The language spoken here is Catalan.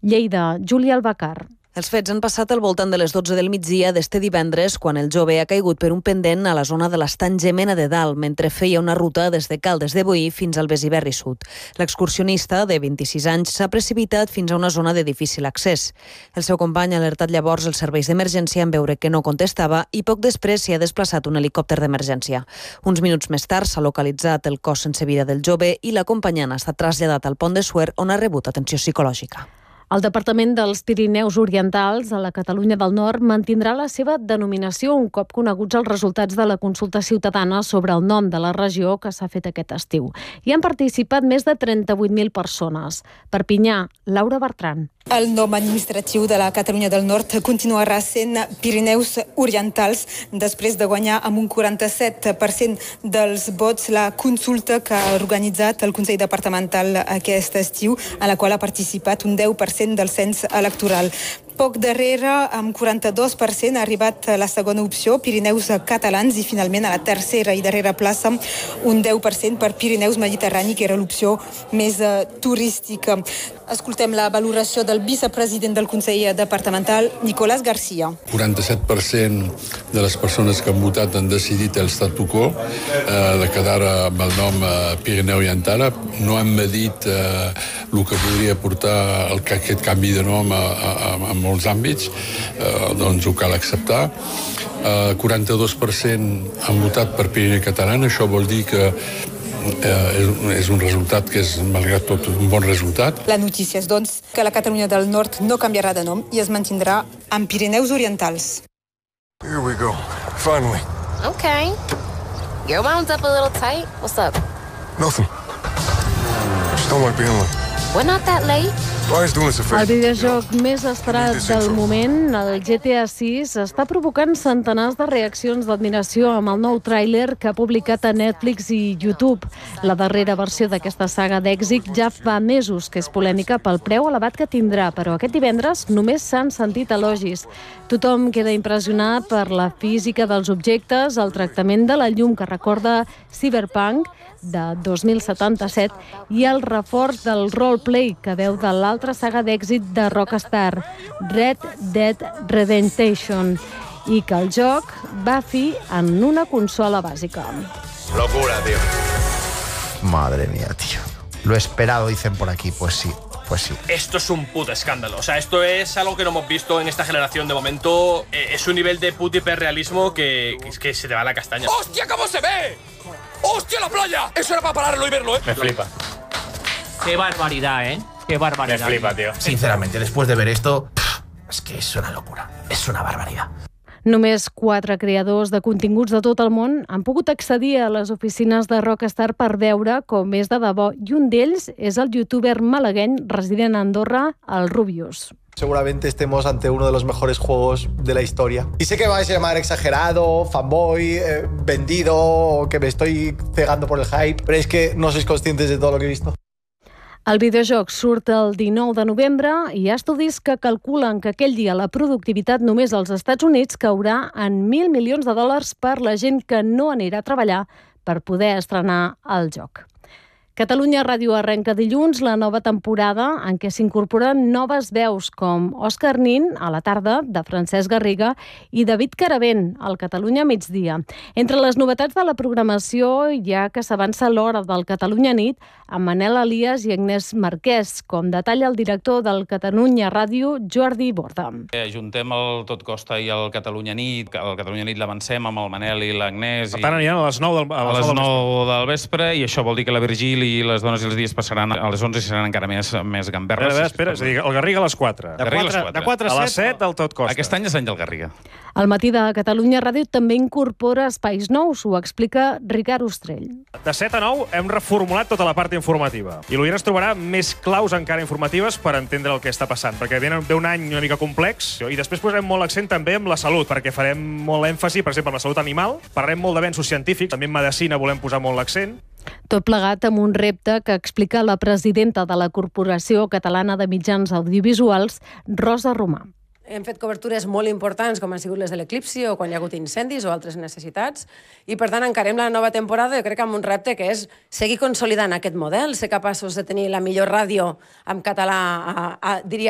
Lleida, Júlia Albacar. Els fets han passat al voltant de les 12 del migdia d'este divendres, quan el jove ha caigut per un pendent a la zona de l'estany Gemena de Dalt, mentre feia una ruta des de Caldes de Boí fins al Besiberri Sud. L'excursionista, de 26 anys, s'ha precipitat fins a una zona de difícil accés. El seu company ha alertat llavors els serveis d'emergència en veure que no contestava i poc després s'hi ha desplaçat un helicòpter d'emergència. Uns minuts més tard s'ha localitzat el cos sense vida del jove i l'acompanyant ha estat traslladat al Pont de Suert, on ha rebut atenció psicològica. El Departament dels Pirineus Orientals, a la Catalunya del Nord, mantindrà la seva denominació un cop coneguts els resultats de la consulta ciutadana sobre el nom de la regió que s'ha fet aquest estiu. Hi han participat més de 38.000 persones. Perpinyà, Laura Bertran. El nom administratiu de la Catalunya del Nord continuarà sent Pirineus Orientals, després de guanyar amb un 47% dels vots la consulta que ha organitzat el Consell Departamental aquest estiu, a la qual ha participat un 10% del cens electoral. Poc darrere, amb 42%, ha arribat la segona opció, Pirineus Catalans, i finalment a la tercera i darrera plaça, un 10% per Pirineus Mediterrani, que era l'opció més turística. Escoltem la valoració del vicepresident del Consell Departamental, Nicolás García. 47% de les persones que han votat han decidit el statu quo, de quedar amb el nom Pirineu i Antara. No han medit el que podria portar aquest canvi de nom a molts àmbits, doncs ho cal acceptar. 42% han votat per Pirineu Català, això vol dir que és un resultat que és, malgrat tot, un bon resultat. La notícia és, doncs, que la Catalunya del Nord no canviarà de nom i es mantindrà amb Pirineus Orientals. Here we go. Finally. Okay. Your wound up a little tight. What's up? Nothing. Just don't like being late. We're not that late. El videojoc més esperat del moment, el GTA 6, està provocant centenars de reaccions d'admiració amb el nou tràiler que ha publicat a Netflix i YouTube. La darrera versió d'aquesta saga d'èxit ja fa mesos que és polèmica pel preu elevat que tindrà, però aquest divendres només s'han sentit elogis. Tothom queda impressionat per la física dels objectes, el tractament de la llum que recorda Cyberpunk de 2077 i el reforç del roleplay que veu de l'altra saga d'èxit de Rockstar, Red Dead Redemption, i que el joc va a fi en una consola bàsica. Locura, tío. Madre mía, tío. Lo esperado, dicen por aquí. Pues sí. Pues sí. Esto es un puto escándalo. O sea, esto es algo que no hemos visto en esta generación de momento. Es un nivel de puto hiperrealismo que se te va la castaña. ¡Hostia, cómo se ve! ¡Hostia, la playa! Eso era para pararlo y verlo, ¿eh? Me flipa. Qué barbaridad, ¿eh? Qué barbaridad. Me flipa, tío. Sinceramente, después de ver esto, es que es una locura. Es una barbaridad. Només 4 creadors de continguts de tot el món han pogut accedir a les oficines de Rockstar per veure com és de debò, i un d'ells és el youtuber malagueny resident a Andorra, el Rubius. Seguramente estemos ante uno de los mejores juegos de la historia. Y sé que me vais a llamar exagerado, fanboy, vendido, o que me estoy cegando por el hype, pero es que no sois conscientes de todo lo que he visto. El videojoc surt el 19 de novembre i hi ha estudis que calculen que aquell dia la productivitat només als Estats Units caurà en $1.000 milions per la gent que no anirà a treballar per poder estrenar el joc. Catalunya Ràdio arrenca dilluns la nova temporada en què s'incorporen noves veus com Òscar Nin, a la tarda, de Francesc Garriga, i David Caravent, al Catalunya migdia. Entre les novetats de la programació hi ha que s'avança l'hora del Catalunya nit amb Manel Elias i Agnès Marquès, com detalla el director del Catalunya Ràdio, Jordi Borda. Juntem el Tot Costa i el Catalunya nit. El Catalunya nit l'avancem amb el Manel i l'Agnès. Per tant, aniran a les 9 del vespre, i això vol dir que la Virgili i les dones i els dies passaran a les 11 i seran encara més gamberres. Espera, és a dir, el Garriga a les 4. De 4 a les 7 el Tot Costa. Aquest any és l'any del Garriga. El matí de Catalunya Ràdio també incorpora espais nous, ho explica Ricard Ostrell. De 7 a 9 hem reformulat tota la part informativa. I l'Oient es trobarà més claus encara informatives per entendre el que està passant, perquè ve un any una mica complex, i després posarem molt l'accent també amb la salut, perquè farem molt èmfasi, per exemple, amb la salut animal, parlarem molt d'avenços científics, també en medicina volem posar molt l'accent. Tot plegat amb un repte que explica la presidenta de la Corporació Catalana de Mitjans Audiovisuals, Rosa Romà. Hem fet cobertures molt importants, com han sigut les de l'eclipsi o quan hi ha hagut incendis o altres necessitats, i per tant encarem la nova temporada, jo crec que amb un repte que és seguir consolidant aquest model, ser capaços de tenir la millor ràdio en català, diria,